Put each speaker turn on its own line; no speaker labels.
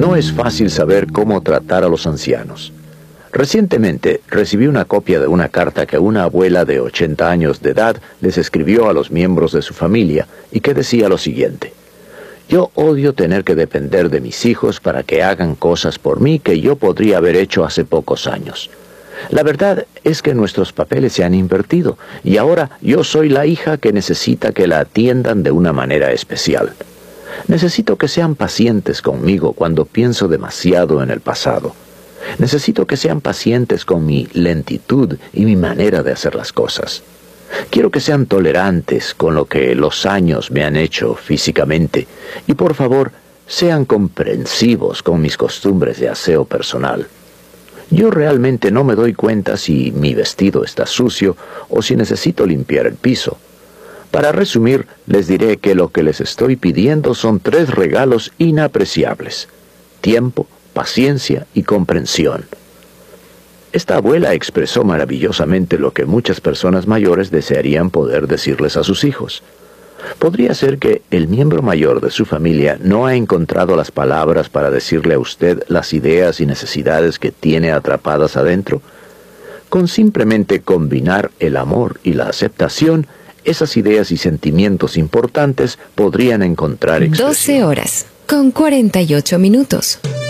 No es fácil saber cómo tratar a los ancianos. Recientemente recibí una copia de una carta que una abuela de 80 años de edad les escribió a los miembros de su familia y que decía lo siguiente: yo odio tener que depender de mis hijos para que hagan cosas por mí que yo podría haber hecho hace pocos años. La verdad es que nuestros papeles se han invertido y ahora yo soy la hija que necesita que la atiendan de una manera especial. Necesito que sean pacientes conmigo cuando pienso demasiado en el pasado. Necesito que sean pacientes con mi lentitud y mi manera de hacer las cosas. Quiero que sean tolerantes con lo que los años me han hecho físicamente y por favor sean comprensivos con mis costumbres de aseo personal. Yo realmente no me doy cuenta si mi vestido está sucio o si necesito limpiar el piso. Para resumir, les diré que lo que les estoy pidiendo son 3 regalos inapreciables: tiempo, paciencia y comprensión. Esta abuela expresó maravillosamente lo que muchas personas mayores desearían poder decirles a sus hijos. ¿Podría ser que el miembro mayor de su familia no ha encontrado las palabras para decirle a usted las ideas y necesidades que tiene atrapadas adentro? Con simplemente combinar el amor y la aceptación, esas ideas y sentimientos importantes podrían encontrar expresión.
12 horas con 48 minutos.